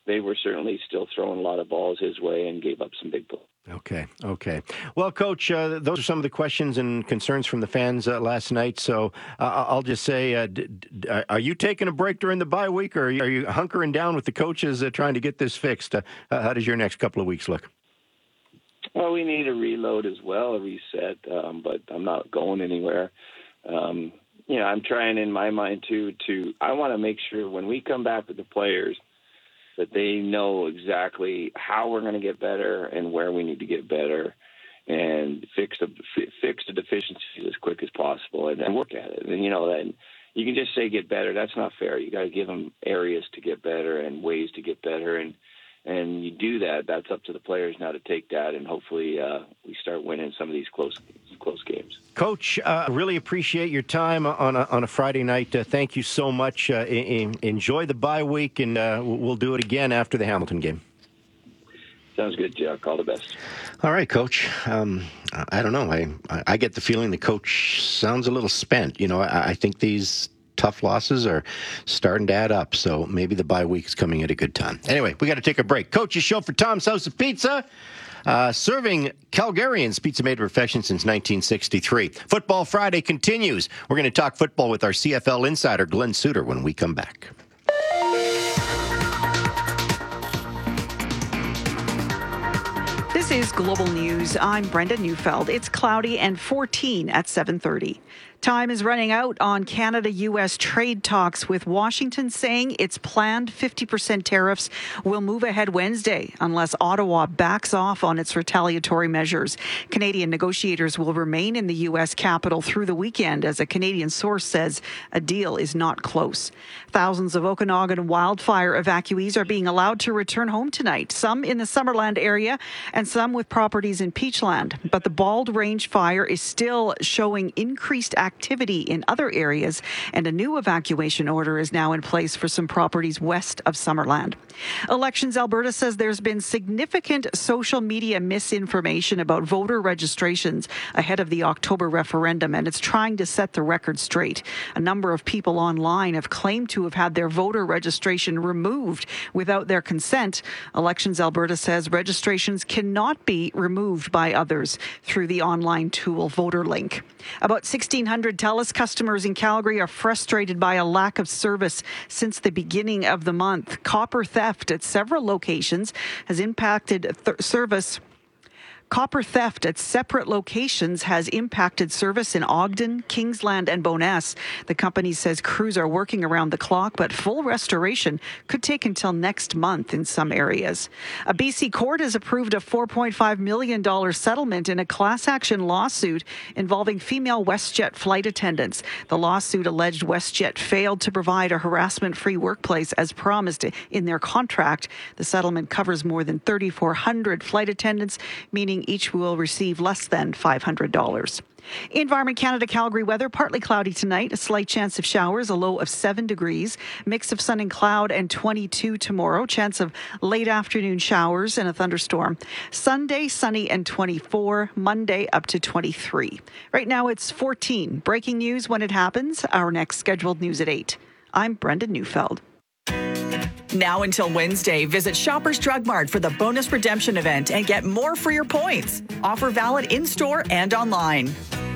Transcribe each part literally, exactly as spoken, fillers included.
they were certainly still throwing a lot of balls his way and gave up some big plays. Okay, okay. Well, Coach, uh, those are some of the questions and concerns from the fans uh, last night. So uh, I'll just say, uh, d- d- are you taking a break during the bye week, or are you, are you hunkering down with the coaches uh, trying to get this fixed? Uh, how does your next couple of weeks look? Well, we need a reload as well, a reset, um, but I'm not going anywhere. Um, you know, I'm trying in my mind, too, to I want to make sure when we come back with the players that they know exactly how we're going to get better and where we need to get better and fix the fix the deficiencies as quick as possible and, and work at it. And, you know, then you can just say get better. That's not fair. You got to give them areas to get better and ways to get better. And, and you do that. That's up to the players now to take that, and hopefully uh, we start winning some of these close close games. Coach, uh, really appreciate your time on a, on a Friday night. Uh, thank you so much. Uh, in, enjoy the bye week, and uh, we'll do it again after the Hamilton game. Sounds good, Jack. All the best. All right, Coach. Um, I don't know. I, I get the feeling the coach sounds a little spent. You know, I, I think these tough losses are starting to add up, so maybe the bye week is coming at a good time. Anyway, we got to take a break. Coach's show for Tom's House of Pizza. Uh, serving Calgarians pizza made to perfection since nineteen sixty-three. Football Friday continues. We're going to talk football with our C F L insider, Glenn Suter, when we come back. This is Global News. I'm Brenda Neufeld. It's cloudy and fourteen at seven thirty. Time is running out on Canada-U S trade talks, with Washington saying its planned fifty percent tariffs will move ahead Wednesday unless Ottawa backs off on its retaliatory measures. Canadian negotiators will remain in the U S capital through the weekend, as a Canadian source says a deal is not close. Thousands of Okanagan wildfire evacuees are being allowed to return home tonight, some in the Summerland area and some with properties in Peachland. But the Bald Range fire is still showing increased activity activity in other areas, and a new evacuation order is now in place for some properties west of Summerland. Elections Alberta says there's been significant social media misinformation about voter registrations ahead of the October referendum, and it's trying to set the record straight. A number of people online have claimed to have had their voter registration removed without their consent. Elections Alberta says registrations cannot be removed by others through the online tool VoterLink. About sixteen hundred TELUS customers in Calgary are frustrated by a lack of service since the beginning of the month. Copper theft at several locations has impacted th- service. Copper theft at separate locations has impacted service in Ogden, Kingsland, and Bowness. The company says crews are working around the clock, but full restoration could take until next month in some areas. A B C court has approved a four point five million dollars settlement in a class action lawsuit involving female WestJet flight attendants. The lawsuit alleged WestJet failed to provide a harassment-free workplace as promised in their contract. The settlement covers more than three thousand four hundred flight attendants, meaning each will receive less than five hundred dollars. Environment Canada Calgary weather, partly cloudy tonight, a slight chance of showers, a low of seven degrees, mix of sun and cloud, and twenty-two tomorrow, chance of late afternoon showers and a thunderstorm. Sunday, sunny and twenty-four, Monday up to twenty-three. Right now it's fourteen. Breaking news when it happens, our next scheduled news at eight. I'm Brenda Neufeld. Now until Wednesday, visit Shoppers Drug Mart for the bonus redemption event and get more for your points. Offer valid in-store and online.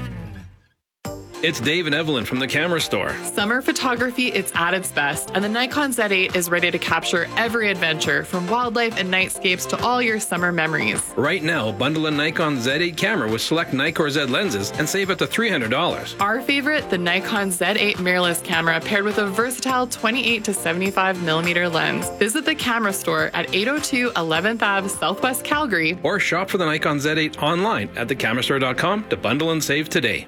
It's Dave and Evelyn from the Camera Store. Summer photography, it's at its best, and the Nikon Z eight is ready to capture every adventure, from wildlife and nightscapes to all your summer memories. Right now, bundle a Nikon Z eight camera with select Nikkor Z lenses and save up to three hundred dollars. Our favorite, the Nikon Z eight mirrorless camera, paired with a versatile twenty-eight to seventy-five millimeter lens. Visit the Camera Store at eight oh two eleventh Avenue, Southwest Calgary. Or shop for the Nikon Z eight online at the camera store dot com to bundle and save today.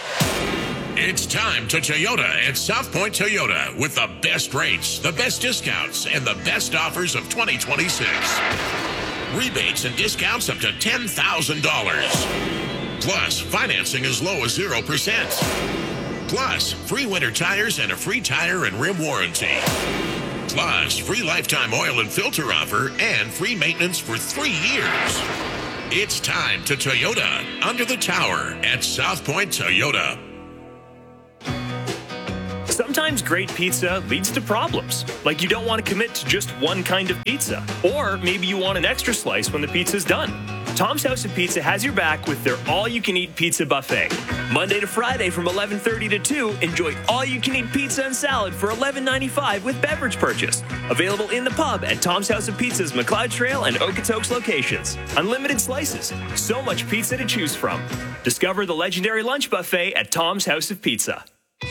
It's time to Toyota at South Point Toyota with the best rates, the best discounts, and the best offers of twenty twenty-six. Rebates and discounts up to ten thousand dollars. Plus, financing as low as zero percent. Plus, free winter tires and a free tire and rim warranty. Plus, free lifetime oil and filter offer and free maintenance for three years. It's time to Toyota under the tower at South Point Toyota. Sometimes great pizza leads to problems, like you don't want to commit to just one kind of pizza, or maybe you want an extra slice when the pizza's done. Tom's House of Pizza has your back with their all-you-can-eat pizza buffet. Monday to Friday from eleven thirty to two, enjoy all-you-can-eat pizza and salad for eleven ninety-five with beverage purchase. Available in the pub at Tom's House of Pizza's McLeod Trail and Okotoks locations. Unlimited slices, so much pizza to choose from. Discover the legendary lunch buffet at Tom's House of Pizza.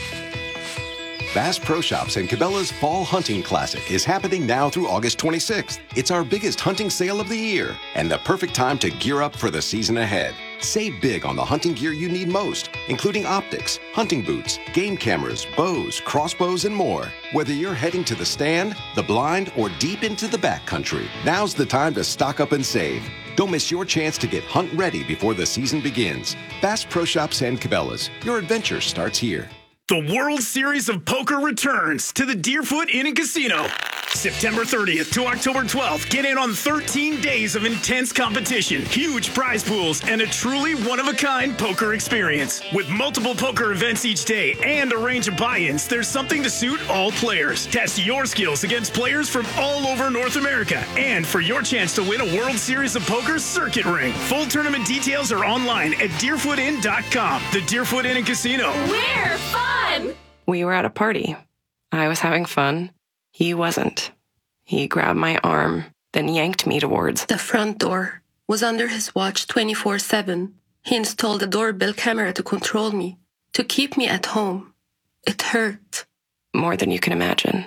Bass Pro Shops and Cabela's Fall Hunting Classic is happening now through August twenty-sixth. It's our biggest hunting sale of the year and the perfect time to gear up for the season ahead. Save big on the hunting gear you need most, including optics, hunting boots, game cameras, bows, crossbows, and more. Whether you're heading to the stand, the blind, or deep into the backcountry, now's the time to stock up and save. Don't miss your chance to get hunt ready before the season begins. Bass Pro Shops and Cabela's. Your adventure starts here. The World Series of Poker returns to the Deerfoot Inn and Casino. September thirtieth to October twelfth, get in on thirteen days of intense competition, huge prize pools, and a truly one-of-a-kind poker experience. With multiple poker events each day and a range of buy-ins, there's something to suit all players. Test your skills against players from all over North America. And for your chance to win a World Series of Poker circuit ring. Full tournament details are online at deerfoot inn dot com. The Deerfoot Inn and Casino. We're fun! We were at a party. I was having fun. He wasn't. He grabbed my arm, then yanked me towards the front door. Was under his watch twenty-four seven. He installed a doorbell camera to control me, to keep me at home. It hurt. More than you can imagine.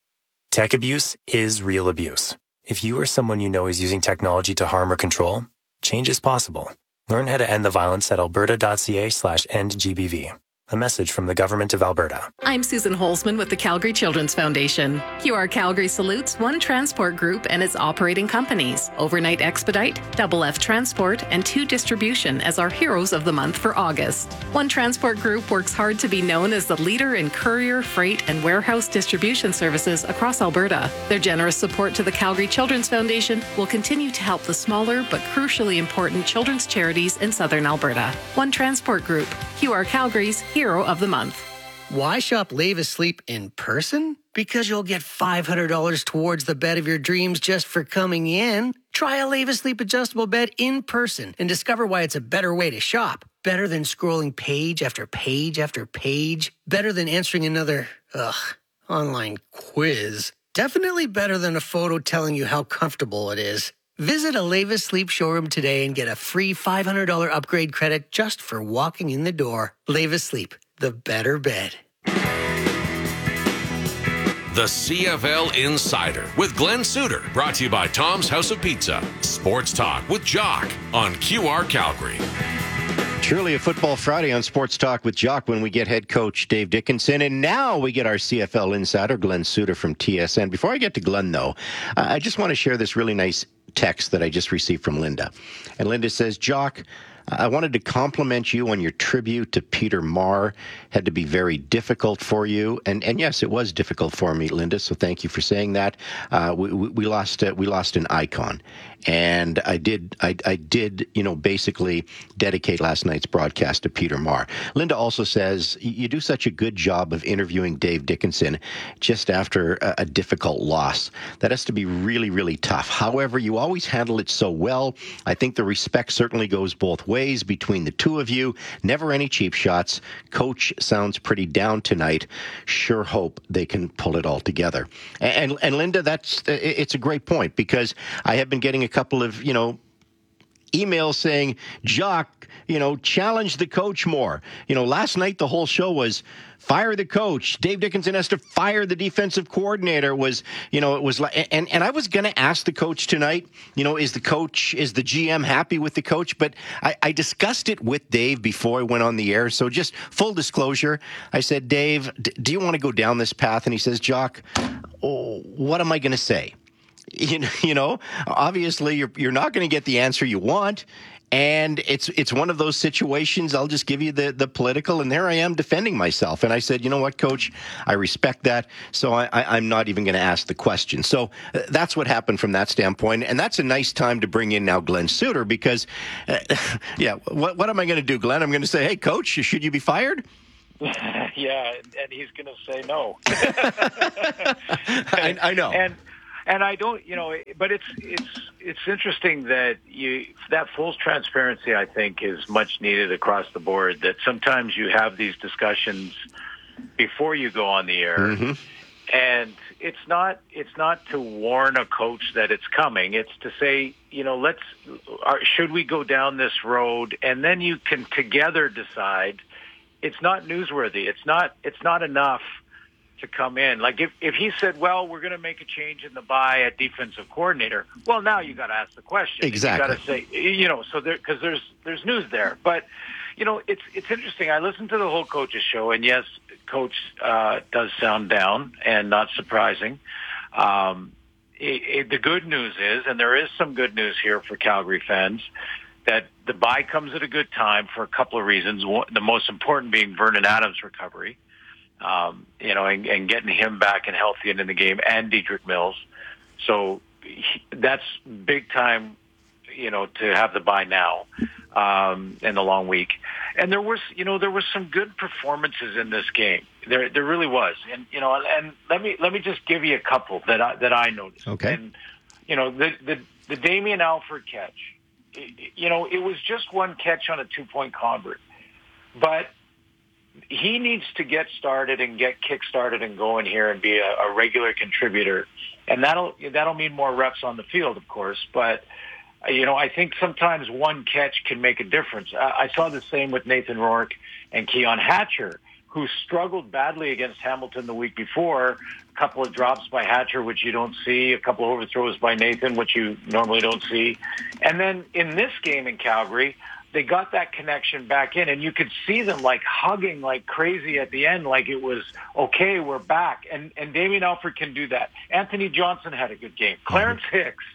Tech abuse is real abuse. If you or someone you know is using technology to harm or control, change is possible. Learn how to end the violence at alberta.ca slash endgbv. A message from the Government of Alberta. I'm Susan Holzman with the Calgary Children's Foundation. Q R Calgary salutes One Transport Group and its operating companies, Overnight Expedite, Double F Transport, and Two Distribution as our heroes of the month for August. One Transport Group works hard to be known as the leader in courier, freight, and warehouse distribution services across Alberta. Their generous support to the Calgary Children's Foundation will continue to help the smaller but crucially important children's charities in southern Alberta. One Transport Group, Q R Calgary's Hero of the Month. Why shop Leva Sleep in person? Because you'll get five hundred dollars towards the bed of your dreams just for coming in. Try a Leva Sleep adjustable bed in person and discover why it's a better way to shop. Better than scrolling page after page after page. Better than answering another, ugh, online quiz. Definitely better than a photo telling you how comfortable it is. Visit a Leva Sleep showroom today and get a free five hundred dollars upgrade credit just for walking in the door. Leva Sleep, the better bed. The C F L Insider with Glenn Suter, brought to you by Tom's House of Pizza. Sports Talk with Jock on Q R Calgary. Truly a football Friday on Sports Talk with Jock when we get head coach Dave Dickenson. And now we get our C F L insider, Glenn Suter from T S N. Before I get to Glenn, though, uh, I just want to share this really nice text that I just received from Linda. And Linda says, Jock, I wanted to compliment you on your tribute to Peter Marr. Had to be very difficult for you, and and yes, it was difficult for me, Linda. So thank you for saying that. Uh, we, we we lost uh, we lost an icon, and I did I I did you know basically dedicate last night's broadcast to Peter Marr. Linda also says you do such a good job of interviewing Dave Dickenson just after a, a difficult loss. That has to be really really tough. However, you always handle it so well. I think the respect certainly goes both ways between the two of you. Never any cheap shots. Coach sounds pretty down tonight. Sure hope they can pull it all together. And, and, and Linda, that's it's a great point, because I have been getting a couple of, you know, emails saying, Jock, you know, challenge the coach more. You know, last night the whole show was fire the coach. Dave Dickenson has to fire the defensive coordinator. Was, you know, it was like, and, and I was going to ask the coach tonight, you know, is the coach, is the G M happy with the coach? But I, I discussed it with Dave before I went on the air. So just full disclosure, I said, Dave, d- do you want to go down this path? And he says, Jock, oh, what am I going to say? You know, you know, obviously you're you're not going to get the answer you want. And it's it's one of those situations, I'll just give you the, the political, and there I am defending myself. And I said, you know what, Coach, I respect that, so I, I, I'm not even going to ask the question. So uh, that's what happened from that standpoint. And that's a nice time to bring in now Glenn Suter, because, uh, yeah, what, what am I going to do, Glenn? I'm going to say, hey, Coach, should you be fired? Yeah, and he's going to say no. I, I know. And and I don't, you know, but it's it's it's interesting that you that full transparency, I think, is much needed across the board. That sometimes you have these discussions before you go on the air, mm-hmm. and it's not it's not to warn a coach that it's coming. It's to say, you know, let's are, should we go down this road, and then you can together decide. It's not newsworthy. It's not. It's not enough to come in. Like if, if he said, "Well, we're going to make a change in the bye at defensive coordinator," well, now you got to ask the question. Exactly. You got to say, you know, so there because there's there's news there. But you know, it's it's interesting. I listened to the whole coach's show, and yes, Coach uh, does sound down, and not surprising. Um, it, it, the good news is, and there is some good news here for Calgary fans, that the bye comes at a good time for a couple of reasons. One, the most important being Vernon Adams' recovery, um, you know, and, and getting him back and healthy and in the game, and Dedrick Mills. So he, that's big time, you know, to have the bye now um, and the long week. And there was, you know, there was some good performances in this game. There, there really was. And you know, and let me let me just give you a couple that I, that I noticed. Okay. And you know, the the, the Damien Alford catch. You know, it was just one catch on a two-point convert. But he needs to get started and get kick-started and go in here and be a, a regular contributor. And that'll that'll mean more reps on the field, of course. But, you know, I think sometimes one catch can make a difference. I, I saw the same with Nathan Rourke and Keon Hatcher, who struggled badly against Hamilton the week before. A couple of drops by Hatcher, which you don't see. A couple of overthrows by Nathan, which you normally don't see. And then in this game in Calgary, they got that connection back in, and you could see them like hugging like crazy at the end, like it was, okay, we're back. And, and Damien Alford can do that. Anthony Johnson had a good game. Clarence Hicks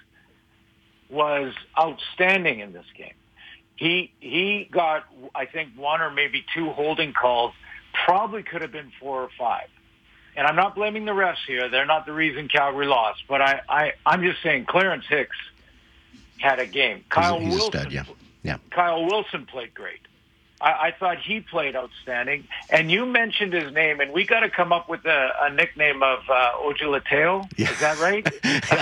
was outstanding in this game. He, he got, I think, one or maybe two holding calls. Probably could have been four or five. And I'm not blaming the refs here. They're not the reason Calgary lost. But I, I, I'm just saying Clarence Hicks had a game. Kyle he's a, he's Wilson, a stud, yeah. Yeah. Kyle Wilson played great. I, I thought he played outstanding. And you mentioned his name, and we got to come up with a, a nickname of uh, Ojilateo. Yeah. Is that right?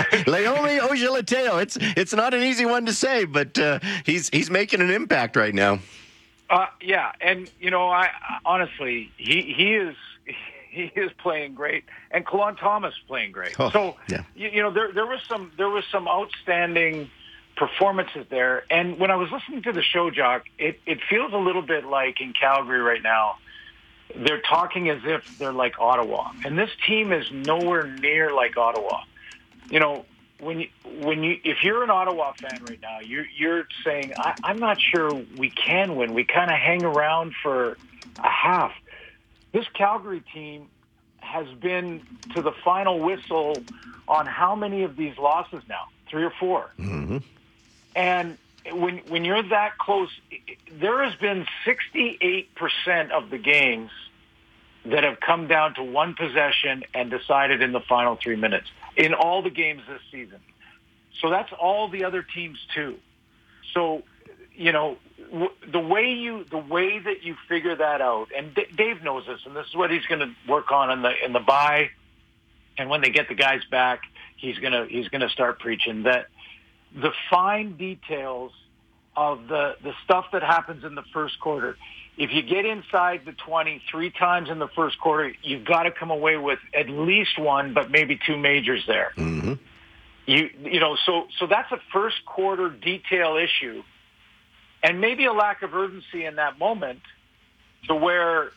Leomi Ojilateo. It's it's not an easy one to say, but uh, he's he's making an impact right now. Uh, yeah, and you know, I honestly, he he is he is playing great, and Kalon Thomas playing great. Oh, so yeah. you, you know, there there was some there was some outstanding performances there. And when I was listening to the show, Jock, it it feels a little bit like in Calgary right now, they're talking as if they're like Ottawa, and this team is nowhere near like Ottawa. You know. When you, when you, if you're an Ottawa fan right now, you're, you're saying, I, I'm not sure we can win. We kind of hang around for a half. This Calgary team has been to the final whistle on how many of these losses now? Three or four. Mm-hmm. And when when you're that close, there has been sixty-eight percent of the games that have come down to one possession and decided in the final three minutes in all the games this season. So that's all the other teams too. So, you know, w- the way you, the way that you figure that out, and D- Dave knows this, and this is what he's going to work on in the, in the bye. And when they get the guys back, he's going to, he's going to start preaching that the fine details of the, the stuff that happens in the first quarter. If you get inside the twenty three times in the first quarter, you've got to come away with at least one, but maybe two majors there. Mm-hmm. You you know, so so that's a first quarter detail issue, and maybe a lack of urgency in that moment, to where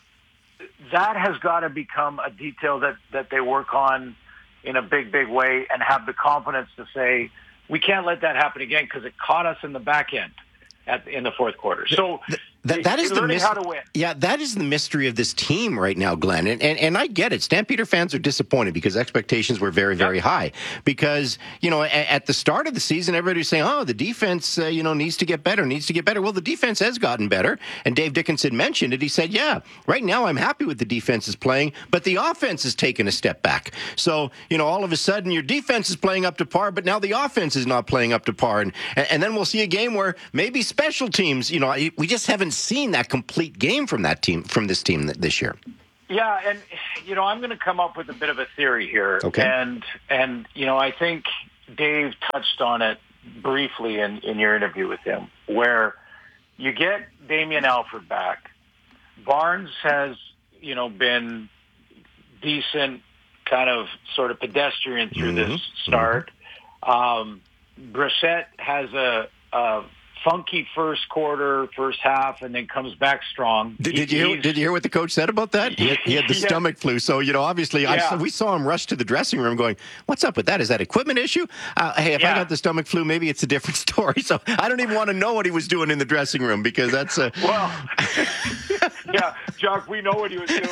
that has got to become a detail that that they work on in a big big way, and have the confidence to say we can't let that happen again because it caught us in the back end at in the fourth quarter. So. That, that is the learning mis- how to win. Yeah, that is the mystery of this team right now, Glenn. And, and and I get it. Stampeder fans are disappointed because expectations were very, very yep. high. Because, you know, at, at the start of the season, everybody was saying, oh, the defense, uh, you know, needs to get better, needs to get better. Well, the defense has gotten better. And Dave Dickinson mentioned it. He said, yeah, right now I'm happy with the defense is playing, but the offense is taking a step back. So, you know, all of a sudden your defense is playing up to par, but now the offense is not playing up to par. And, and then we'll see a game where maybe special teams, you know, we just haven't seen that complete complete game from that team, from this team this year. Yeah, and, you know, I'm going to come up with a bit of a theory here. Okay. And, and you know, I think Dave touched on it briefly in, in your interview with him, where you get Damien Alford back. Barnes has, you know, been decent, kind of sort of pedestrian through mm-hmm. this start. Mm-hmm. Um, Brissett has a, a funky first quarter, first half, and then comes back strong. Did, did you hear, did you hear what the coach said about that? He had, he had the yeah. stomach flu, so you know, obviously, yeah. I, we saw him rush to the dressing room, going, "What's up with that? Is that equipment issue? Uh, hey, if yeah. I got the stomach flu, maybe it's a different story." So I don't even want to know what he was doing in the dressing room because that's uh... well, yeah, Jock, we know what he was doing.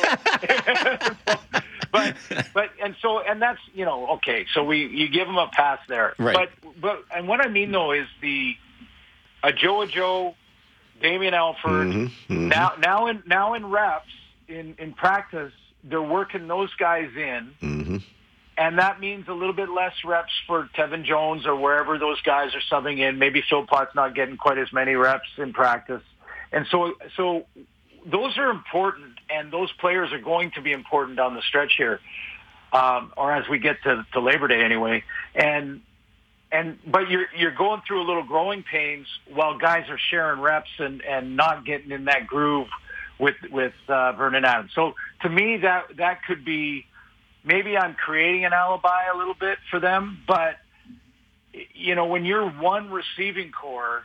so, but but and so and that's you know okay, so we you give him a pass there, right? But but and what I mean though is the. A Joe Joe, Damien Alford. Mm-hmm, mm-hmm. Now, now in now in reps in, in practice, they're working those guys in, mm-hmm. and that means a little bit less reps for Tevin Jones or wherever those guys are subbing in. Maybe Philpott's not getting quite as many reps in practice, and so so those are important, and those players are going to be important down the stretch here, um, or as we get to, to Labor Day anyway, and. And but you're you're going through a little growing pains while guys are sharing reps and, and not getting in that groove with with uh, Vernon Adams. So to me that that could be maybe I'm creating an alibi a little bit for them, but you know when you're one receiving core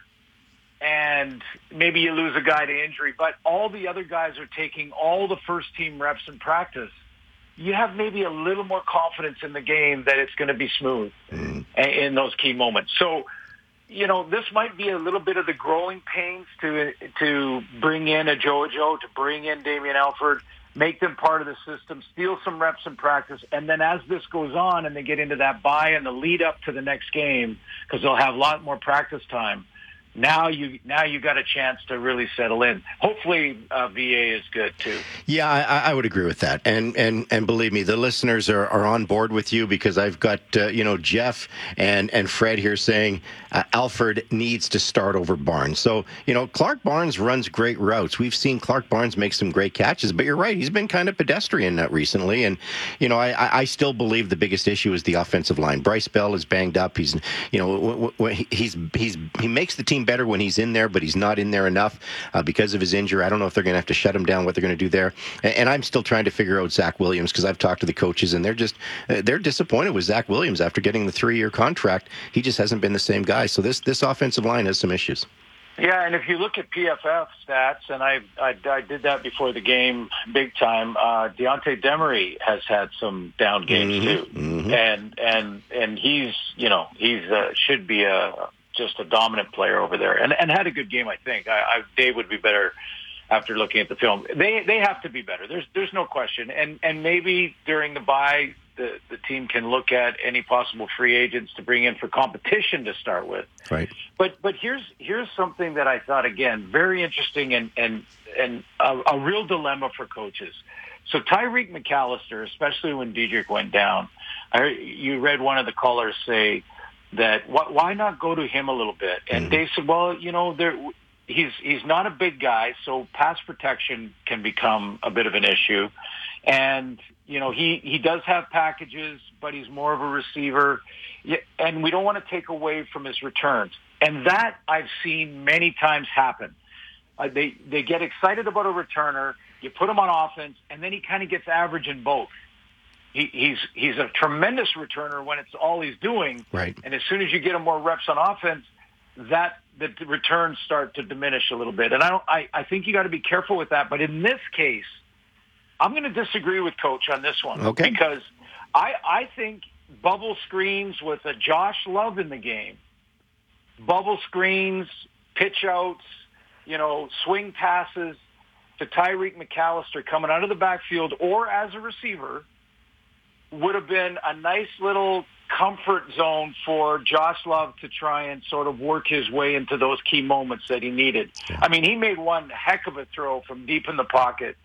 and maybe you lose a guy to injury, but all the other guys are taking all the first team reps in practice. You have maybe a little more confidence in the game that it's going to be smooth mm. in those key moments. So, you know, this might be a little bit of the growing pains to to bring in a JoJo, to bring in Damien Alford, make them part of the system, steal some reps in practice, and then as this goes on and they get into that bye and the lead up to the next game, because they'll have a lot more practice time, Now you now you got a chance to really settle in. Hopefully, uh, V A is good too. Yeah, I, I would agree with that, and and and believe me, the listeners are, are on board with you because I've got uh, you know Jeff and and Fred here saying uh, Alford needs to start over Barnes. So you know Clark Barnes runs great routes. We've seen Clark Barnes make some great catches, but you're right, he's been kind of pedestrian uh, recently, and you know I, I still believe the biggest issue is the offensive line. Bryce Bell is banged up. He's you know w- w- he's he's he makes the team better when he's in there, but he's not in there enough uh, because of his injury. I don't know if they're going to have to shut him down, what they're going to do there. And, and I'm still trying to figure out Zach Williams because I've talked to the coaches and they're just uh, they're disappointed with Zach Williams after getting the three-year contract. He just hasn't been the same guy. So this this offensive line has some issues. Yeah, and if you look at P F F stats, and I I, I did that before the game big time, uh, Deontay Demery has had some down games mm-hmm, too. Mm-hmm. And and and he's, you know, he's uh, should be a just a dominant player over there, and and had a good game. I think I, I, Dave would be better after looking at the film. They they have to be better. There's there's no question. And and maybe during the bye, the the team can look at any possible free agents to bring in for competition to start with. Right. But but here's here's something that I thought again very interesting and and and a, a real dilemma for coaches. So Tyreek McAllister, especially when Dedrick went down, I heard, you read one of the callers say that why not go to him a little bit? And mm. they said, well, you know, there, he's he's not a big guy, so pass protection can become a bit of an issue. And, you know, he, he does have packages, but he's more of a receiver. And we don't want to take away from his returns. And that I've seen many times happen. Uh, they, they get excited about a returner, you put him on offense, and then he kind of gets average in both. He, he's he's a tremendous returner when it's all he's doing. Right. And as soon as you get him more reps on offense, that the returns start to diminish a little bit. And I don't. I, I think you got to be careful with that. But in this case, I'm going to disagree with Coach on this one. Okay. Because I I think bubble screens with a Josh Love in the game, bubble screens, pitch outs, you know, swing passes to Tyreek McAllister coming out of the backfield or as a receiver would have been a nice little comfort zone for Josh Love to try and sort of work his way into those key moments that he needed. I mean, he made one heck of a throw from deep in the pocket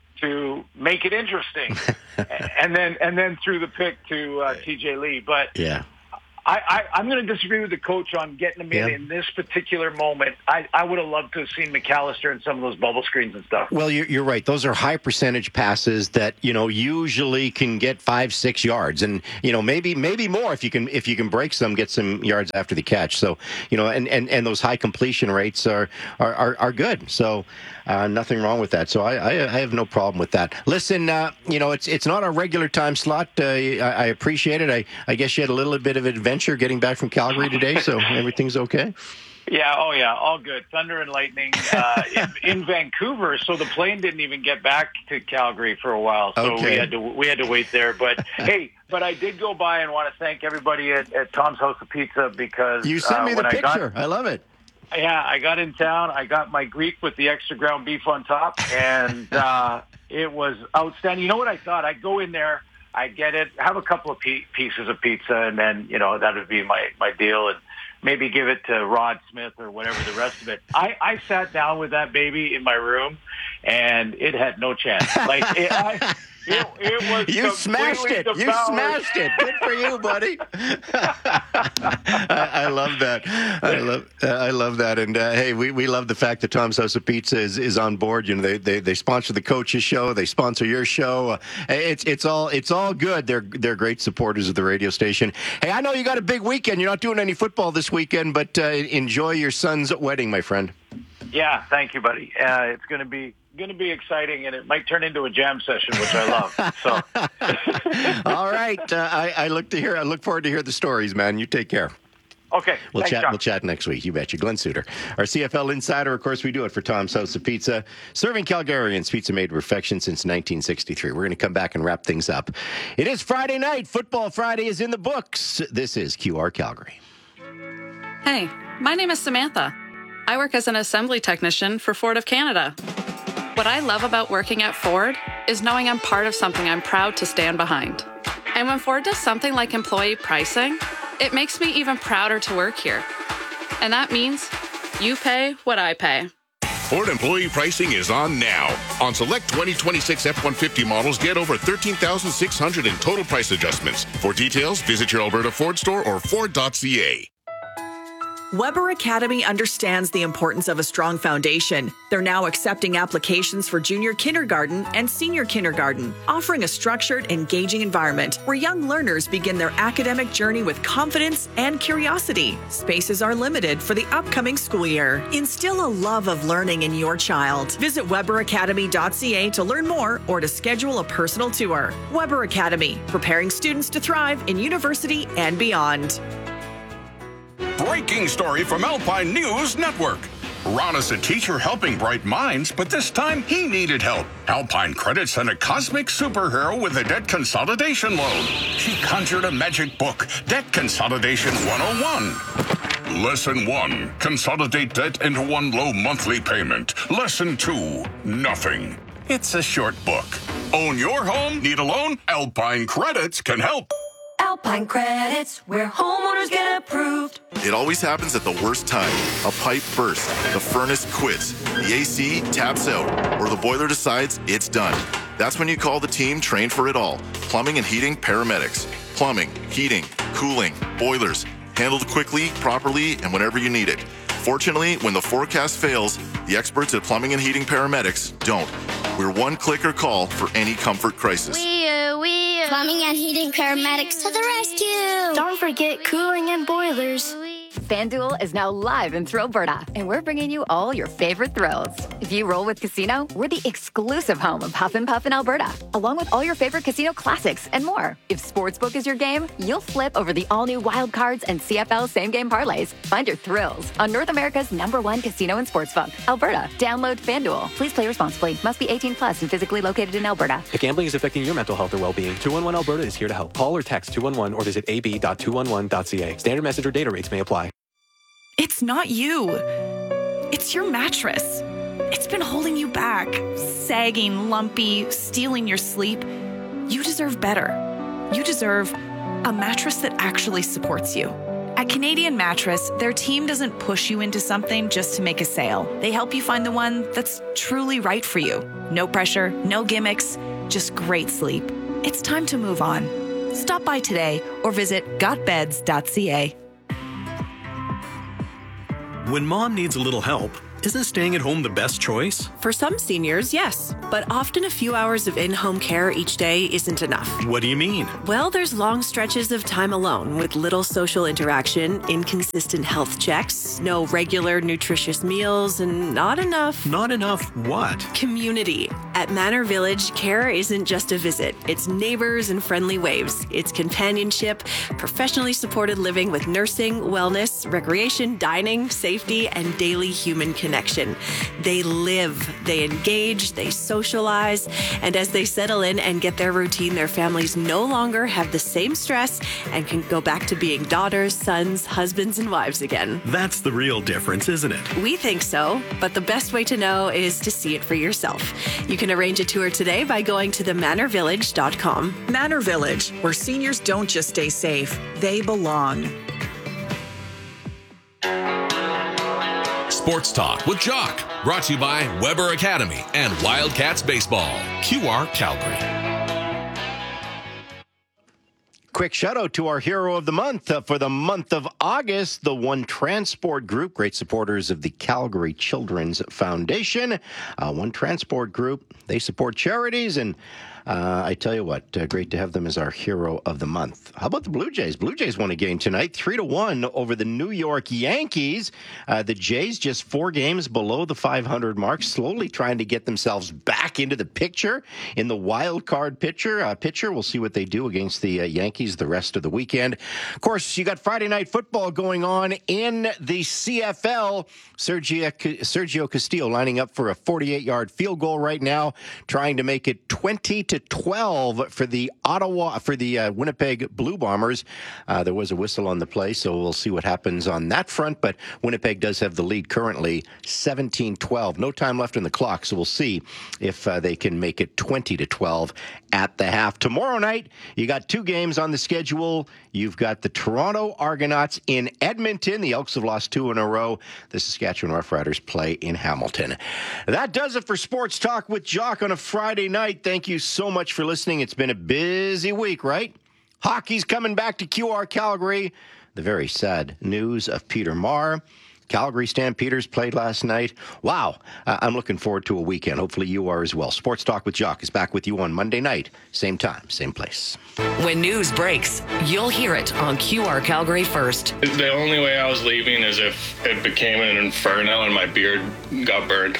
to make it interesting, and then and then threw the pick to uh, T J Lee. But yeah. I, I, I'm going to disagree with the coach on getting him in Yeah. in this particular moment. I, I would have loved to have seen McAllister and some of those bubble screens and stuff. Well, you're, you're right. Those are high percentage passes that, you know, usually can get five, six yards, and you know maybe maybe more if you can if you can break some, get some yards after the catch. So you know, and, and, and those high completion rates are are, are, are good. So uh, nothing wrong with that. So I, I I have no problem with that. Listen, uh, you know, it's it's not our regular time slot. Uh, I, I appreciate it. I, I guess you had a little bit of adventure getting back from Calgary today, so everything's okay. Yeah, oh yeah, all good. Thunder and lightning uh, in, in Vancouver, so the plane didn't even get back to Calgary for a while, so Okay. we had to we had to wait there. But hey, but I did go by and want to thank everybody at, at Tom's House of Pizza because You sent uh, me the when I picture. got, I love it. Yeah, I got in town. I got my Greek with the extra ground beef on top, and uh, it was outstanding. You know what I thought? I'd go in there, I'd get it, have a couple of pe- pieces of pizza, and then, you know, that would be my, my deal, and maybe give it to Rod Smith or whatever the rest of it. I, I sat down with that baby in my room, and it had no chance. Like, it, I... It, it was You smashed it. completely You devoured. smashed it. Good for you, buddy. I, I love that. I love. Uh, I love that. And uh, hey, we, we love the fact that Tom's House of Pizza is, is on board. You know, they, they they sponsor the coach's show. They sponsor your show. Uh, it's it's all it's all good. They're they're great supporters of the radio station. Hey, I know you got a big weekend. You're not doing any football this weekend, but uh, enjoy your son's wedding, my friend. Yeah, thank you, buddy. Uh, it's going to be going to be exciting, and it might turn into a jam session, which I love. So, all right, uh, I, I look to hear. I look forward to hear the stories, man. You take care. Okay, we'll thanks, chat. John. We'll chat next week. You betcha. Glenn Suter, our C F L insider. Of course, we do it for Tom's House of Pizza, serving Calgarians pizza made perfection since nineteen sixty-three. We're going to come back and wrap things up. It is Friday night. Football Friday is in the books. This is Q R Calgary. Hey, my name is Samantha. I work as an assembly technician for Ford of Canada. What I love about working at Ford is knowing I'm part of something I'm proud to stand behind. And when Ford does something like employee pricing, it makes me even prouder to work here. And that means you pay what I pay. Ford employee pricing is on now. On select twenty twenty-six F one fifty models, get over thirteen thousand six hundred in total price adjustments. For details, visit your Alberta Ford store or Ford dot C A. Weber Academy understands the importance of a strong foundation. They're now accepting applications for junior kindergarten and senior kindergarten, offering a structured, engaging environment where young learners begin their academic journey with confidence and curiosity. Spaces are limited for the upcoming school year. Instill a love of learning in your child. Visit Weber Academy dot C A to learn more or to schedule a personal tour. Weber Academy, preparing students to thrive in university and beyond. Breaking story from Alpine News Network. Ron is a teacher helping bright minds, but this time he needed help. Alpine Credit sent a cosmic superhero with a debt consolidation loan. She conjured a magic book, Debt Consolidation one oh one. Lesson one, consolidate debt into one low monthly payment. Lesson two, nothing. It's a short book. Own your home? Need a loan? Alpine Credits can help. Alpine Credits, where homeowners get approved. It always happens at the worst time. A pipe bursts, the furnace quits, the A C taps out, or the boiler decides it's done. That's when you call the team trained for it all. Plumbing and heating paramedics. Plumbing, heating, cooling, boilers. Handled quickly, properly, and whenever you need it. Fortunately, when the forecast fails, the experts at Plumbing and Heating Paramedics don't. We're one clicker call for any comfort crisis. We, uh, we, uh, Plumbing and Heating Paramedics to the rescue! Don't forget cooling and boilers. FanDuel is now live in Thrillberta, and we're bringing you all your favorite thrills. If you roll with Casino, we're the exclusive home of Huff and Puff in Alberta, along with all your favorite casino classics and more. If Sportsbook is your game, you'll flip over the all-new Wild Cards and C F L same-game parlays. Find your thrills on North America's number one casino and sportsbook, Alberta. Download FanDuel. Please play responsibly. Must be eighteen plus and physically located in Alberta. If gambling is affecting your mental health or well-being, two one one Alberta is here to help. Call or text two one one or visit a b dot two one one dot c a. Standard message or data rates may apply. It's not you. It's your mattress. It's been holding you back, sagging, lumpy, stealing your sleep. You deserve better. You deserve a mattress that actually supports you. At Canadian Mattress, their team doesn't push you into something just to make a sale. They help you find the one that's truly right for you. No pressure, no gimmicks, just great sleep. It's time to move on. Stop by today or visit got beds dot c a. When mom needs a little help, isn't staying at home the best choice? For some seniors, yes, but often a few hours of in-home care each day isn't enough. What do you mean? Well, there's long stretches of time alone with little social interaction, inconsistent health checks, no regular nutritious meals, and not enough... Not enough what? Community. At Manor Village, care isn't just a visit. It's neighbors and friendly waves. It's companionship, professionally supported living with nursing, wellness, recreation, dining, safety, and daily human connection. Connection. They live, they engage, they socialize, and as they settle in and get their routine, their families no longer have the same stress and can go back to being daughters, sons, husbands, and wives again. That's the real difference, isn't it? We think so, but the best way to know is to see it for yourself. You can arrange a tour today by going to the manor village dot com. Manor Village, where seniors don't just stay safe, they belong. Sports Talk with Jock, brought to you by Weber Academy and Wildcats Baseball, Q R Calgary. Quick shout out to our hero of the month uh, for the month of August, the One Transport Group, great supporters of the Calgary Children's Foundation. Uh, One Transport Group, they support charities, and uh, I tell you what, uh, great to have them as our hero of the month. How about the Blue Jays? Blue Jays won a game tonight, three to one over the New York Yankees. Uh, the Jays just four games below the five hundred mark, slowly trying to get themselves back into the picture in the wild card pitcher. Uh, pitcher, we'll see what they do against the uh, Yankees the rest of the weekend. Of course, you got Friday night football going on in the C F L. Sergio, Sergio Castillo lining up for a forty-eight yard field goal right now, trying to make it twenty to twelve for the Ottawa, for the uh, Winnipeg Blue Bombers. Uh, there was a whistle on the play, so we'll see what happens on that front, but Winnipeg does have the lead currently, seventeen twelve. No time left on the clock, so we'll see if uh, they can make it twenty to twelve at the half. Tomorrow night, you got two games on the schedule. You've got the Toronto Argonauts in Edmonton. The Elks have lost two in a row. The Saskatchewan Roughriders play in Hamilton. That does it for Sports Talk with Jock on a Friday night. Thank you so much for listening. It's been a busy week, right? Hockey's coming back to Q R Calgary. The very sad news of Peter Marr. Calgary Stampeders played last night. Wow. Uh, I'm looking forward to a weekend. Hopefully you are as well. Sports Talk with Jock is back with you on Monday night. Same time, same place. When news breaks, you'll hear it on Q R Calgary first. The only way I was leaving is if it became an inferno and my beard got burned.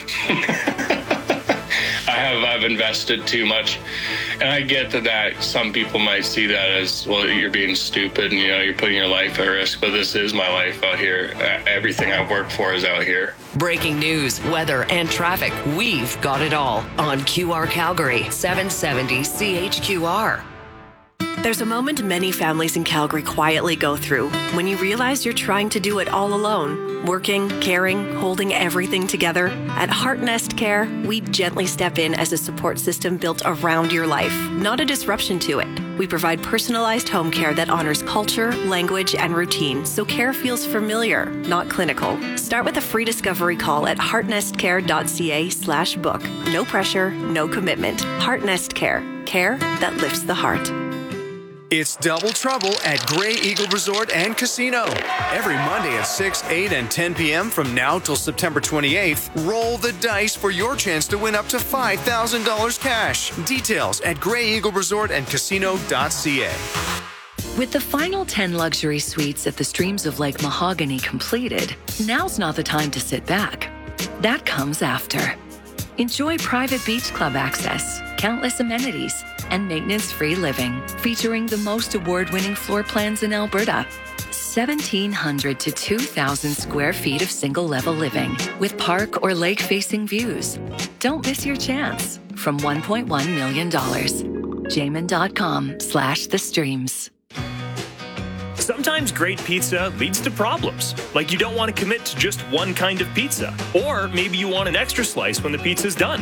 I have I've invested too much, and I get that, that some people might see that as, well, you're being stupid and, you know, you're putting your life at risk, but this is my life out here. Everything I've worked for is out here. Breaking news, weather, and traffic. We've got it all on Q R Calgary, seven seventy C H Q R. There's a moment many families in Calgary quietly go through when you realize you're trying to do it all alone. Working, caring, holding everything together. At Heart Nest Care, we gently step in as a support system built around your life, not a disruption to it. We provide personalized home care that honors culture, language, and routine, so care feels familiar, not clinical. Start with a free discovery call at heartnestcare dot c a slash book. No pressure, no commitment. Heart Nest Care. Care that lifts the heart. It's double trouble at Grey Eagle Resort and Casino. Every Monday at six, eight, and ten p.m. from now till September twenty-eighth, roll the dice for your chance to win up to five thousand dollars cash. Details at grey eagle resort and casino dot c a. With the final ten luxury suites at the Streams of Lake Mahogany completed, now's not the time to sit back. That comes after. Enjoy private beach club access, countless amenities, and maintenance-free living, featuring the most award-winning floor plans in Alberta. seventeen hundred to two thousand square feet of single-level living with park or lake-facing views. Don't miss your chance. From one point one million dollars. Jamin.com slash the streams. Sometimes great pizza leads to problems, like you don't want to commit to just one kind of pizza, or maybe you want an extra slice when the pizza's done.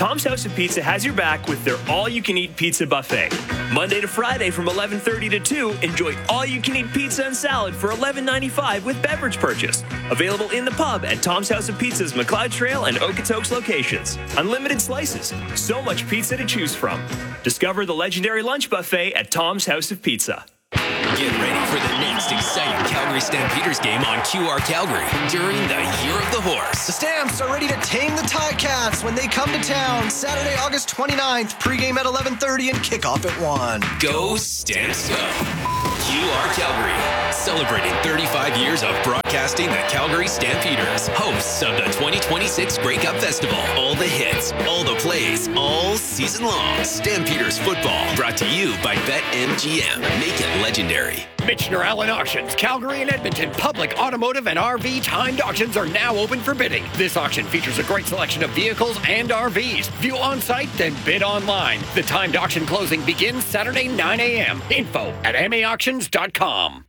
Tom's House of Pizza has your back with their all-you-can-eat pizza buffet. Monday to Friday from eleven thirty to two, enjoy all-you-can-eat pizza and salad for eleven ninety-five with beverage purchase. Available in the pub at Tom's House of Pizza's McLeod Trail and Okotoks locations. Unlimited slices. So much pizza to choose from. Discover the legendary lunch buffet at Tom's House of Pizza. Get ready for the next exciting Calgary Stampeders game on Q R Calgary during the Year of the Horse. The Stamps are ready to tame the Ticats when they come to town Saturday, August twenty-ninth. Pregame at eleven thirty and kickoff at one. Go Stamps Go! Q R Calgary, celebrating thirty-five years of broadcasting the Calgary Stampeders, hosts of the twenty twenty-six Grey Cup Festival. All the hits, all the plays, all season long. Stampeders football, brought to you by BetMGM. Make it legendary. Michener Allen Auctions, Calgary and Edmonton public, automotive, and R V timed auctions are now open for bidding. This auction features a great selection of vehicles and R Vs. View on site, then bid online. The timed auction closing begins Saturday, nine a.m. Info at M A auctions dot com.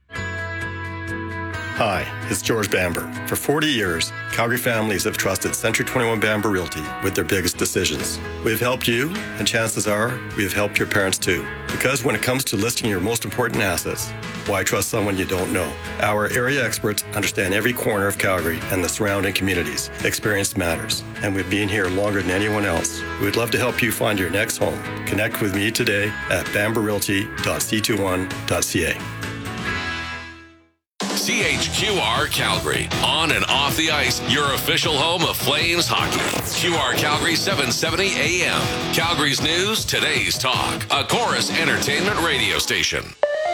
Hi, it's George Bamber. For forty years, Calgary families have trusted Century twenty-one Bamber Realty with their biggest decisions. We've helped you, and chances are we've helped your parents too. Because when it comes to listing your most important assets, why trust someone you don't know? Our area experts understand every corner of Calgary and the surrounding communities. Experience matters, and we've been here longer than anyone else. We'd love to help you find your next home. Connect with me today at bamber realty dot c twenty-one dot c a. C H Q R Calgary, on and off the ice, your official home of Flames hockey. Q R Calgary seven seventy A M. Calgary's news, today's talk. A Chorus Entertainment radio station.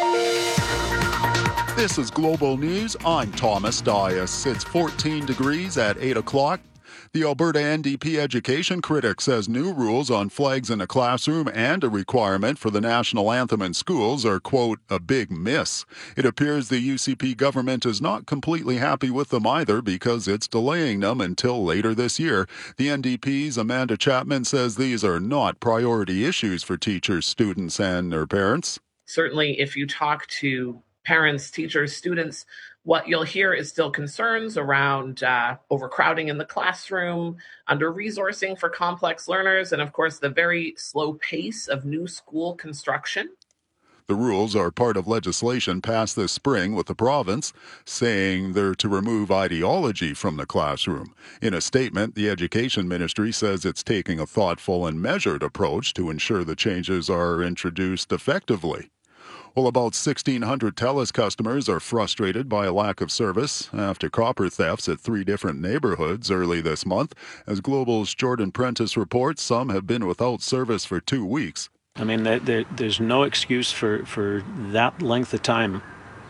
This is Global News. I'm Thomas Dias. It's fourteen degrees at eight o'clock. The Alberta N D P Education Critic says new rules on flags in the classroom and a requirement for the national anthem in schools are, quote, a big miss. It appears the U C P government is not completely happy with them either because it's delaying them until later this year. The N D P's Amanda Chapman says these are not priority issues for teachers, students, and their parents. Certainly, if you talk to parents, teachers, students, what you'll hear is still concerns around uh, overcrowding in the classroom, under-resourcing for complex learners, and of course, the very slow pace of new school construction. The rules are part of legislation passed this spring with the province, saying they're to remove ideology from the classroom. In a statement, the Education Ministry says it's taking a thoughtful and measured approach to ensure the changes are introduced effectively. Well, about sixteen hundred TELUS customers are frustrated by a lack of service after copper thefts at three different neighborhoods early this month. As Global's Jordan Prentice reports, some have been without service for two weeks. I mean, there, there, there's no excuse for, for that length of time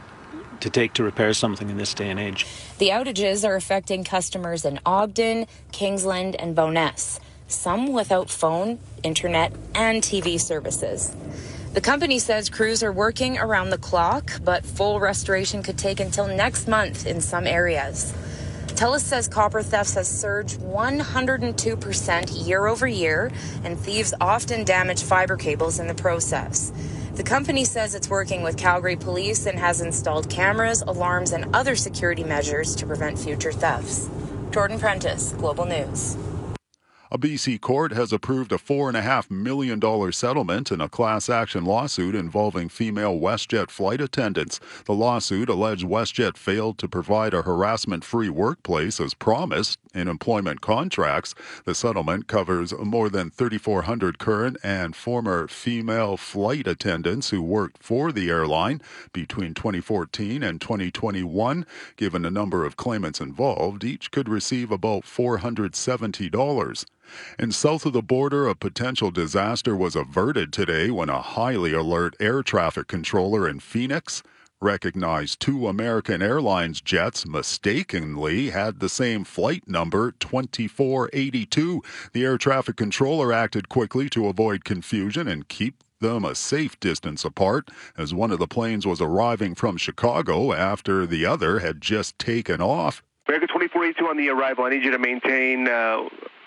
to take to repair something in this day and age. The outages are affecting customers in Ogden, Kingsland, and Bowness, some without phone, internet, and T V services. The company says crews are working around the clock, but full restoration could take until next month in some areas. TELUS says copper thefts has surged one hundred two percent year over year, and thieves often damage fiber cables in the process. The company says it's working with Calgary Police and has installed cameras, alarms, and other security measures to prevent future thefts. Jordan Prentice, Global News. A B C court has approved a four point five million dollars settlement in a class action lawsuit involving female WestJet flight attendants. The lawsuit alleged WestJet failed to provide a harassment-free workplace as promised in employment contracts. The settlement covers more than three thousand four hundred current and former female flight attendants who worked for the airline between twenty fourteen and twenty twenty-one. Given the number of claimants involved, each could receive about four hundred seventy dollars. And south of the border, a potential disaster was averted today when a highly alert air traffic controller in Phoenix recognized two American Airlines jets mistakenly had the same flight number, twenty-four eighty-two. The air traffic controller acted quickly to avoid confusion and keep them a safe distance apart, as one of the planes was arriving from Chicago after the other had just taken off. American twenty-four eighty-two on the arrival. I need you to maintain uh,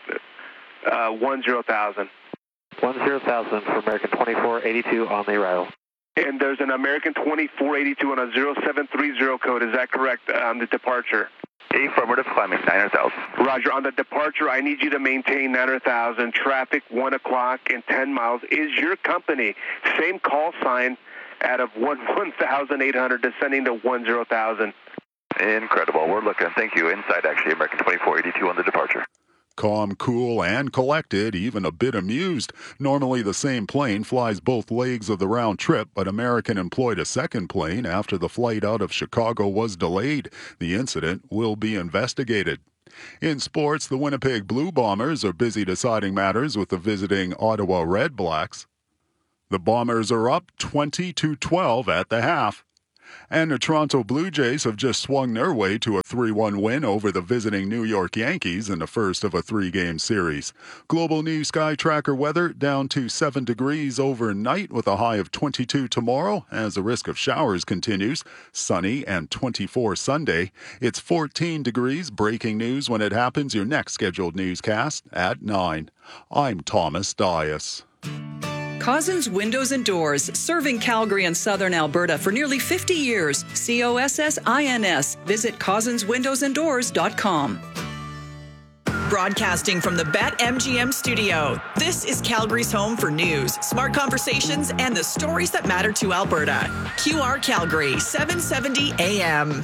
uh, one zero thousand. one zero thousand for American twenty-four eighty-two on the arrival. And there's an American twenty-four eighty-two on a zero seven three zero code. Is that correct on the departure? Affirmative, climbing nine hundred thousand. Roger, on the departure, I need you to maintain nine hundred thousand. Traffic, one o'clock and ten miles. Is your company, same call sign, out of one thousand eight hundred, descending to one zero thousand. Incredible. We're looking. Thank you. Inside, actually, American twenty-four eighty-two on the departure. Calm, cool, and collected, even a bit amused. Normally the same plane flies both legs of the round trip, but American employed a second plane after the flight out of Chicago was delayed. The incident will be investigated. In sports, the Winnipeg Blue Bombers are busy deciding matters with the visiting Ottawa Red Blacks. The Bombers are up twenty to twelve at the half. And the Toronto Blue Jays have just swung their way to a three one win over the visiting New York Yankees in the first of a three-game series. Global News Sky Tracker weather down to seven degrees overnight with a high of twenty-two tomorrow as the risk of showers continues. Sunny and twenty-four Sunday. It's fourteen degrees. Breaking news when it happens. Your next scheduled newscast at nine. I'm Thomas Dias. Cozzens Windows and Doors, serving Calgary and southern Alberta for nearly fifty years. C O S S I N S. Visit cozzens windows and doors dot com. Broadcasting from the BetMGM studio, this is Calgary's home for news, smart conversations, and the stories that matter to Alberta. Q R Calgary, seven seventy A M.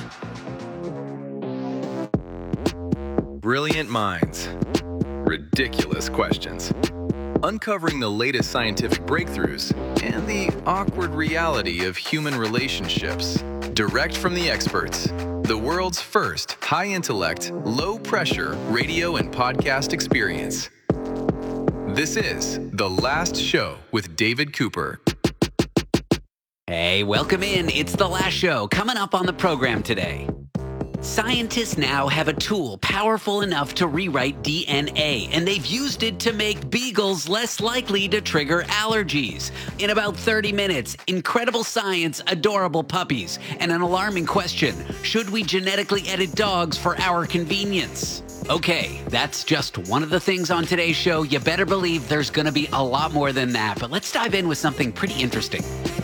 Brilliant minds. Ridiculous questions. Uncovering the latest scientific breakthroughs and the awkward reality of human relationships. Direct from the experts. The world's first high-intellect, low-pressure radio and podcast experience. This is The Last Show with David Cooper. Hey, welcome in. It's The Last Show coming up on the program today. Scientists now have a tool powerful enough to rewrite D N A, and they've used it to make beagles less likely to trigger allergies. In about thirty minutes, incredible science, adorable puppies, and an alarming question: should we genetically edit dogs for our convenience? Okay, that's just one of the things on today's show. You better believe there's going to be a lot more than that, but let's dive in with something pretty interesting.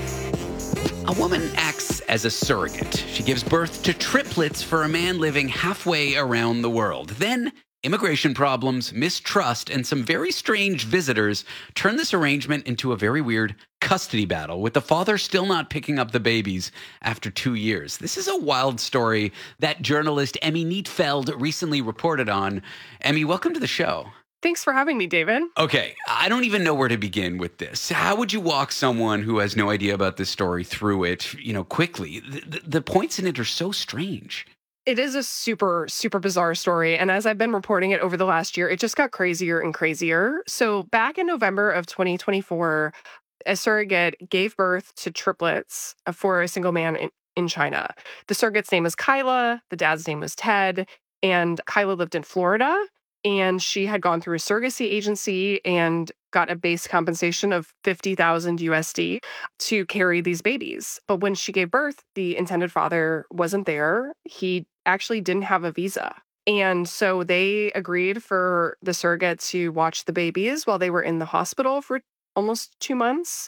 A woman acts as a surrogate. She gives birth to triplets for a man living halfway around the world. Then, immigration problems, mistrust, and some very strange visitors turn this arrangement into a very weird custody battle, with the father still not picking up the babies after two years. This is a wild story that journalist Emmy Neatfeld recently reported on. Emmy, welcome to the show. Thanks for having me, David. Okay, I don't even know where to begin with this. How would you walk someone who has no idea about this story through it, you know, quickly? The, the, the points in it are so strange. It is a super, super bizarre story. And as I've been reporting it over the last year, it just got crazier and crazier. So back in November of twenty twenty-four, a surrogate gave birth to triplets for a single man in, in China. The surrogate's name is Kyla. The dad's name was Ted. And Kyla lived in Florida. And she had gone through a surrogacy agency and got a base compensation of fifty thousand U S D to carry these babies. But when she gave birth, the intended father wasn't there. He actually didn't have a visa. And so they agreed for the surrogate to watch the babies while they were in the hospital for almost two months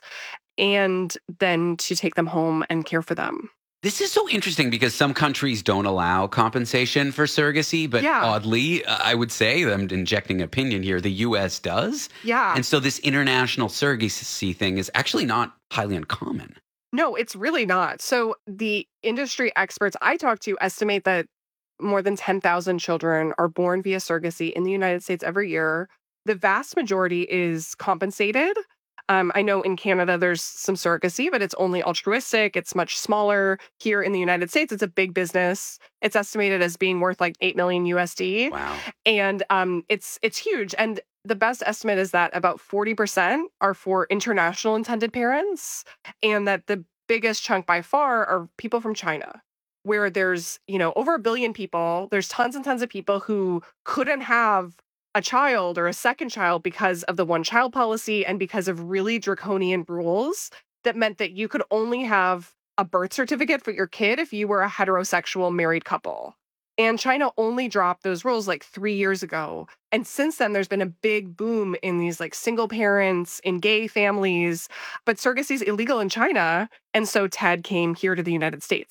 and then to take them home and care for them. This is so interesting because some countries don't allow compensation for surrogacy, but yeah. oddly, I would say, I'm injecting opinion here, the U S does. Yeah. And so this international surrogacy thing is actually not highly uncommon. No, it's really not. So the industry experts I talked to estimate that more than ten thousand children are born via surrogacy in the United States every year. The vast majority is compensated. Um, I know in Canada there's some surrogacy, but it's only altruistic. It's much smaller. Here in the United States, it's a big business. It's estimated as being worth like eight million U S D. Wow. And um, it's it's huge. And the best estimate is that about forty percent are for international intended parents, and that the biggest chunk by far are people from China, where there's, you know, over a billion people. There's tons and tons of people who couldn't have a child or a second child because of the one child policy and because of really draconian rules that meant that you could only have a birth certificate for your kid if you were a heterosexual married couple. And China only dropped those rules like three years ago. And since then, there's been a big boom in these like single parents, in gay families, but surrogacy is illegal in China. And so Ted came here to the United States.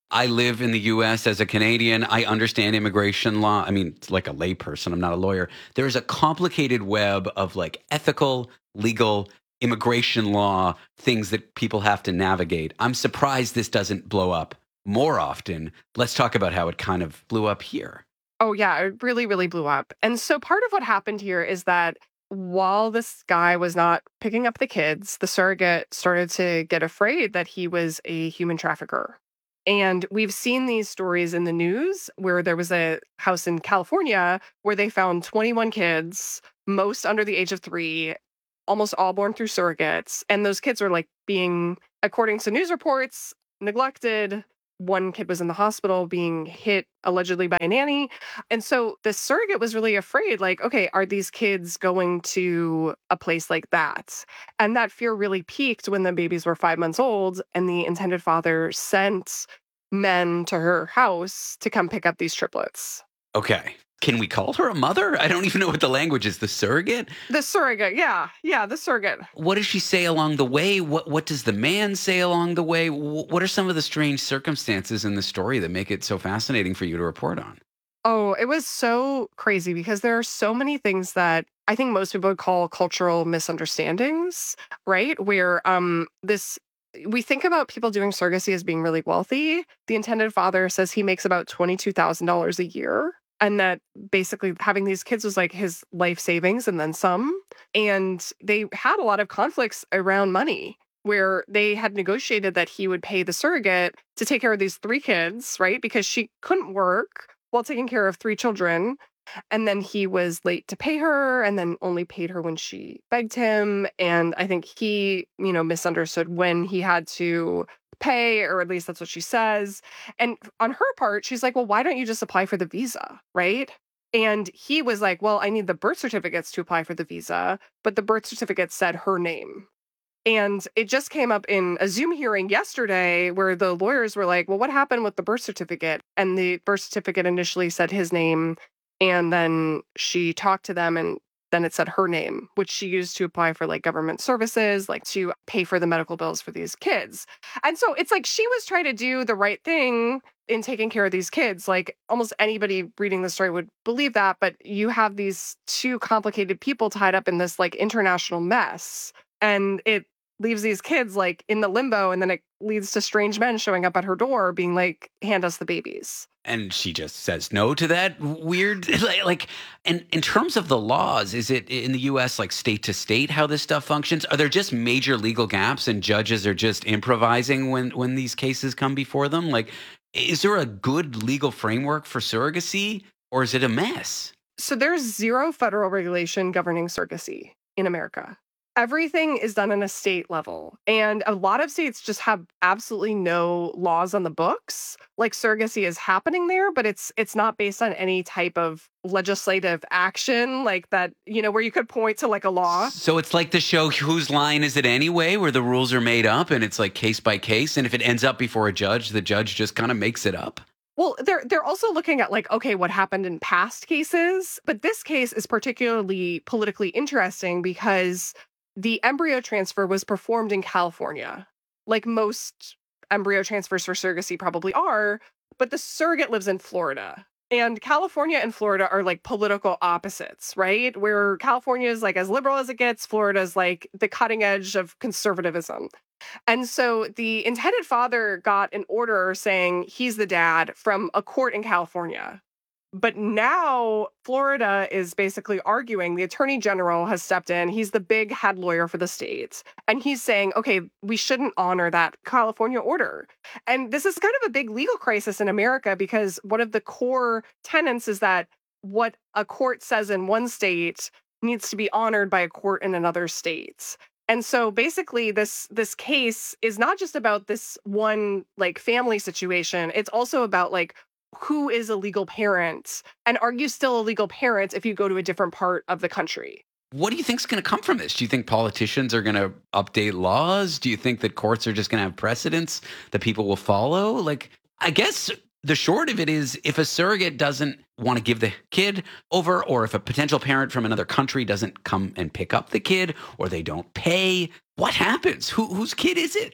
I live in the U S as a Canadian. I understand immigration law. I mean, it's like a layperson. I'm not a lawyer. There's a complicated web of like ethical, legal, immigration law, things that people have to navigate. I'm surprised this doesn't blow up more often. Let's talk about how it kind of blew up here. Oh, yeah, it really, really blew up. And so part of what happened here is that while this guy was not picking up the kids, the surrogate started to get afraid that he was a human trafficker. And we've seen these stories in the news where there was a house in California where they found twenty-one kids, most under the age of three, almost all born through surrogates. And those kids were like being, according to news reports, neglected. One kid was in the hospital being hit allegedly by a nanny. And so the surrogate was really afraid, like, okay, are these kids going to a place like that? And that fear really peaked when the babies were five months old and the intended father sent men to her house to come pick up these triplets. Okay. Can we call her a mother? I don't even know what the language is. The surrogate? The surrogate, yeah. Yeah, the surrogate. What does she say along the way? What what does the man say along the way? What are some of the strange circumstances in the story that make it so fascinating for you to report on? Oh, it was so crazy because there are so many things that I think most people would call cultural misunderstandings, right? Where um this we think about people doing surrogacy as being really wealthy. The intended father says he makes about twenty-two thousand dollars a year. And that basically having these kids was like his life savings and then some. And they had a lot of conflicts around money where they had negotiated that he would pay the surrogate to take care of these three kids, right? Because she couldn't work while taking care of three children. And then he was late to pay her and then only paid her when she begged him. And I think he, you know, misunderstood when he had to pay, or at least that's what she says. And on her part, she's like, well, why don't you just apply for the visa, right? And he was like, well, I need the birth certificates to apply for the visa, but the birth certificate said her name. And it just came up in a Zoom hearing yesterday where the lawyers were like, well, what happened with the birth certificate? And the birth certificate initially said his name, and then she talked to them and then it said her name, which she used to apply for like government services, like to pay for the medical bills for these kids. And so it's like she was trying to do the right thing in taking care of these kids. Like almost anybody reading the story would believe that, but you have these two complicated people tied up in this like international mess. And it leaves these kids like in the limbo, and then it leads to strange men showing up at her door being like, hand us the babies. And she just says no to that weird, like, like, and in terms of the laws, is it in the U S like state to state how this stuff functions? Are there just major legal gaps and judges are just improvising when, when these cases come before them? Like, is there a good legal framework for surrogacy, or is it a mess? So there's zero federal regulation governing surrogacy in America. Everything is done on a state level. And a lot of states just have absolutely no laws on the books. Like surrogacy is happening there, but it's it's not based on any type of legislative action like that, you know, where you could point to like a law. So it's like the show Whose Line Is It Anyway, where the rules are made up and it's like case by case. And if it ends up before a judge, the judge just kind of makes it up. Well, they're they're also looking at like, okay, what happened in past cases. But this case is particularly politically interesting because the embryo transfer was performed in California, like most embryo transfers for surrogacy probably are, but the surrogate lives in Florida. And California and Florida are like political opposites, right? Where California is like as liberal as it gets, Florida is like the cutting edge of conservatism. And so the intended father got an order saying he's the dad from a court in California. But now Florida is basically arguing, the attorney general has stepped in. He's the big head lawyer for the state. And he's saying, okay, we shouldn't honor that California order. And this is kind of a big legal crisis in America because one of the core tenets is that what a court says in one state needs to be honored by a court in another state. And so basically this this case is not just about this one like family situation. It's also about like, who is a legal parent? And are you still a legal parent if you go to a different part of the country? What do you think is going to come from this? Do you think politicians are going to update laws? Do you think that courts are just going to have precedents that people will follow? Like, I guess the short of it is if a surrogate doesn't want to give the kid over, or if a potential parent from another country doesn't come and pick up the kid, or they don't pay, what happens? Who, whose kid is it?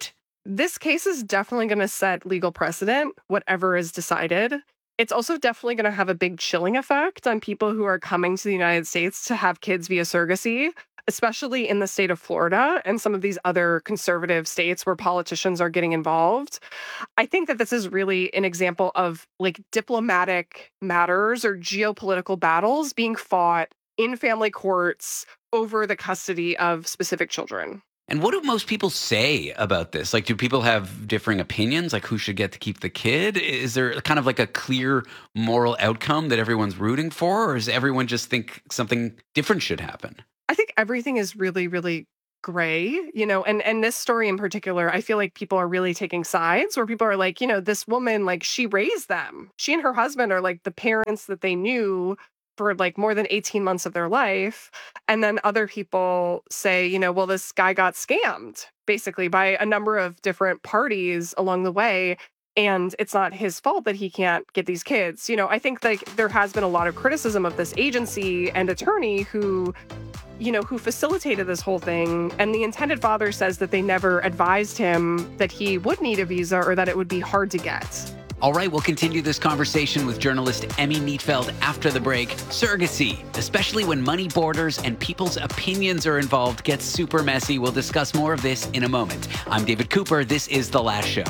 This case is definitely going to set legal precedent, whatever is decided. It's also definitely going to have a big chilling effect on people who are coming to the United States to have kids via surrogacy, especially in the state of Florida and some of these other conservative states where politicians are getting involved. I think that this is really an example of like diplomatic matters or geopolitical battles being fought in family courts over the custody of specific children. And what do most people say about this? Like, do people have differing opinions, like who should get to keep the kid? Is there kind of like a clear moral outcome that everyone's rooting for? Or does everyone just think something different should happen? I think everything is really, really gray, you know, and, and this story in particular, I feel like people are really taking sides where people are like, you know, this woman, like she raised them. She and her husband are like the parents that they knew for like more than eighteen months of their life. And then other people say, you know, well, this guy got scammed basically by a number of different parties along the way. And it's not his fault that he can't get these kids. You know, I think like there has been a lot of criticism of this agency and attorney who, you know, who facilitated this whole thing. And the intended father says that they never advised him that he would need a visa or that it would be hard to get. All right, we'll continue this conversation with journalist Emmy Neitfeld after the break. Surrogacy, especially when money borders and people's opinions are involved, gets super messy. We'll discuss more of this in a moment. I'm David Cooper. This is The Last Show.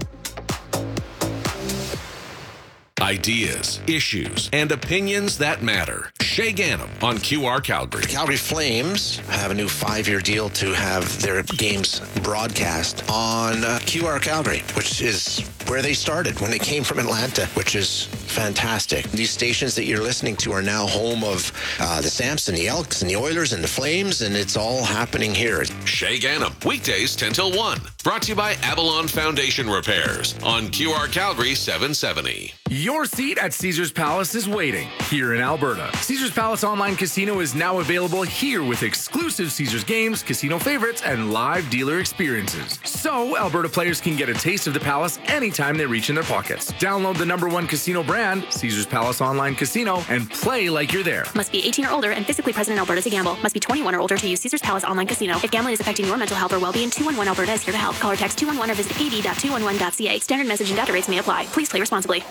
Ideas, issues, and opinions that matter. Shay Ganem on Q R Calgary. The Calgary Flames have a new five-year deal to have their games broadcast on uh, Q R Calgary, which is where they started when they came from Atlanta, which is fantastic. These stations that you're listening to are now home of uh, the Samson, the Elks, and the Oilers, and the Flames, and it's all happening here. Shay Ganem, weekdays ten till one. Brought to you by Avalon Foundation Repairs on Q R Calgary seven seventy. Your seat at Caesars Palace is waiting here in Alberta. Caesars Palace Online Casino is now available here with exclusive Caesars games, casino favorites, and live dealer experiences. So Alberta players can get a taste of the Palace anytime they reach in their pockets. Download the number one casino brand, Caesars Palace Online Casino, and play like you're there. Must be eighteen or older and physically present in Alberta to gamble. Must be twenty-one or older to use Caesars Palace Online Casino. If gambling is affecting your mental health or well-being, two one one Alberta is here to help. Call or text two one one or visit a d dot two one one dot c a. Standard message and data rates may apply. Please play responsibly.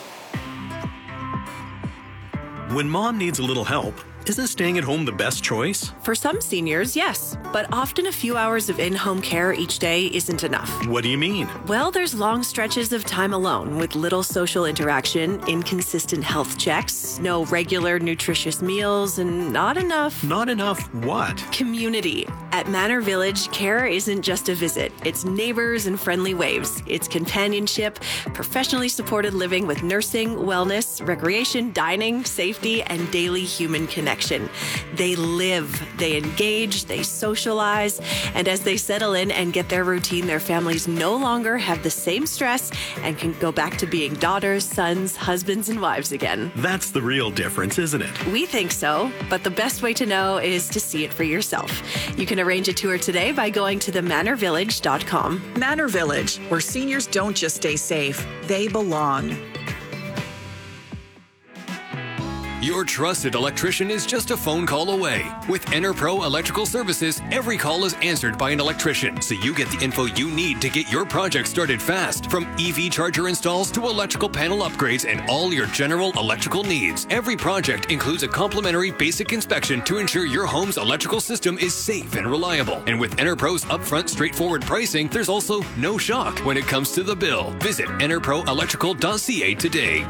When mom needs a little help, isn't staying at home the best choice? For some seniors, yes, but often a few hours of in-home care each day isn't enough. What do you mean? Well, there's long stretches of time alone with little social interaction, inconsistent health checks, no regular nutritious meals, and not enough... Not enough what? Community. At Manor Village, care isn't just a visit. It's neighbors and friendly waves. It's companionship, professionally supported living with nursing, wellness, recreation, dining, safety, and daily human connection. They live, they engage, they socialize, and as they settle in and get their routine, their families no longer have the same stress and can go back to being daughters, sons, husbands, and wives again. That's the real difference, isn't it? We think so, but the best way to know is to see it for yourself. You can arrange a tour today by going to the manor village dot com. Manor Village, where seniors don't just stay safe, they belong. Your trusted electrician is just a phone call away. With EnerPro Electrical Services, every call is answered by an electrician, so you get the info you need to get your project started fast. From E V charger installs to electrical panel upgrades and all your general electrical needs. Every project includes a complimentary basic inspection to ensure your home's electrical system is safe and reliable. And with EnerPro's upfront, straightforward pricing, there's also no shock when it comes to the bill. Visit enerpro electrical dot c a today.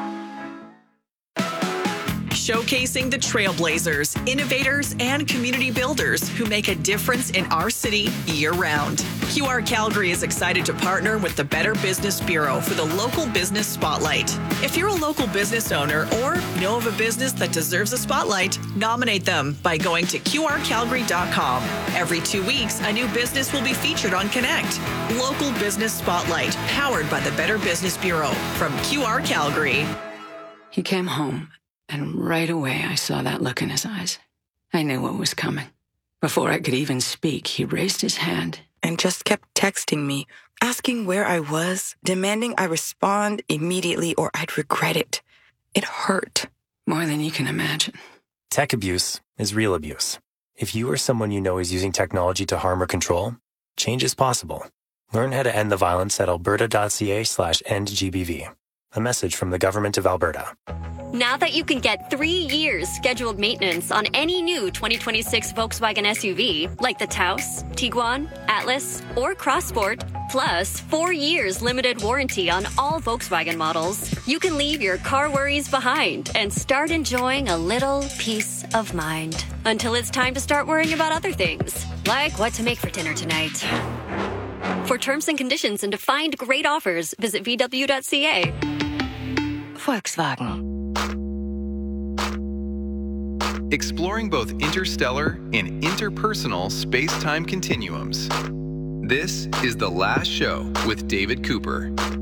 Showcasing the trailblazers, innovators, and community builders who make a difference in our city year-round. Q R Calgary is excited to partner with the Better Business Bureau for the Local Business Spotlight. If you're a local business owner or know of a business that deserves a spotlight, nominate them by going to q r calgary dot com. Every two weeks, a new business will be featured on Connect. Local Business Spotlight, powered by the Better Business Bureau from Q R Calgary. He came home. And right away, I saw that look in his eyes. I knew what was coming. Before I could even speak, he raised his hand. And just kept texting me, asking where I was, demanding I respond immediately or I'd regret it. It hurt. More than you can imagine. Tech abuse is real abuse. If you or someone you know is using technology to harm or control, change is possible. Learn how to end the violence at alberta.ca slash end GBV. A message from the Government of Alberta. Now that you can get three years scheduled maintenance on any new twenty twenty-six Volkswagen S U V, like the Taos, Tiguan, Atlas, or Crossport, plus four years limited warranty on all Volkswagen models, you can leave your car worries behind and start enjoying a little peace of mind. Until it's time to start worrying about other things, like what to make for dinner tonight. For terms and conditions and to find great offers, visit V W dot C A. Volkswagen. Exploring both interstellar and interpersonal space-time continuums. This is The Last Show with David Cooper.